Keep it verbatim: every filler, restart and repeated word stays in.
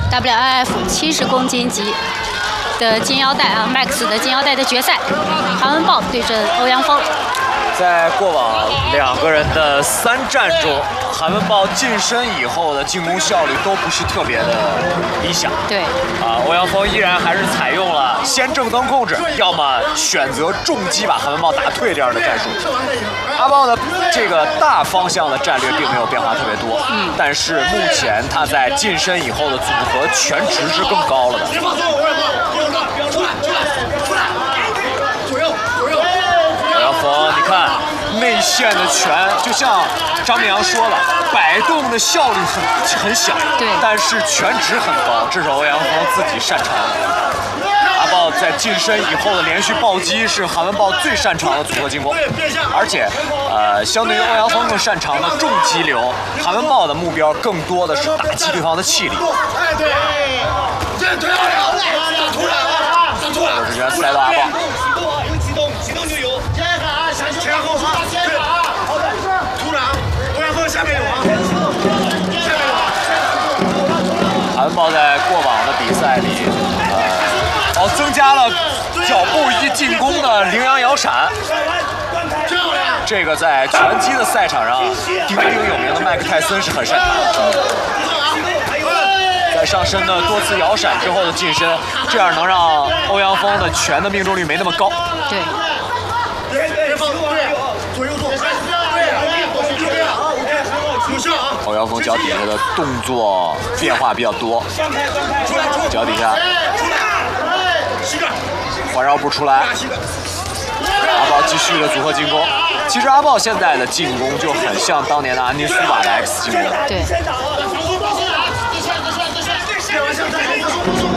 W I F 七十公斤级的金腰带啊 ，Max 的金腰带的决赛，韩文豹对阵欧阳锋。 在过往两个人的三战中，韩文豹近身以后的进攻效率都不是特别的理想。 对， 啊，欧阳锋依然还是采用了先正蹬控制，要么选择重击把韩文豹打退这样的战术。阿豹的这个大方向的战略并没有变化特别多，嗯，但是目前他在近身以后的组合全值是更高了的。欧阳锋，你看内线的拳，就像张明阳说了，摆动的效率很很小， 对， 但是全值很高，这是欧阳锋自己擅长的。阿豹在近身以后的连续暴击是韩文豹最擅长的组合进攻，而且，呃，相对于欧阳锋更擅长的重击流，韩文豹的目标更多的是打击对方的气力。 哎，对，这腿好了，打突然啊，打突然， 我是觉得塞到阿豹。 启动，启动就有。前卡，前后卡，前卡，好的，突然，欧阳锋下面有啊，下面有啊。 韩文豹在过往的比赛里，呃，哦，增加了脚步一进攻的羚羊摇闪。这个在拳击的赛场上鼎鼎有名的麦克泰森是很擅长的。在上身的多次摇闪之后的近身，这样能让欧阳锋的拳的命中率没那么高。 对。 欧阳锋脚底下的动作变化比较多，脚底下环绕步出来，阿豹继续的组合进攻。其实阿豹现在的进攻就很像当年的安妮苏瓦的 X 进攻。 对。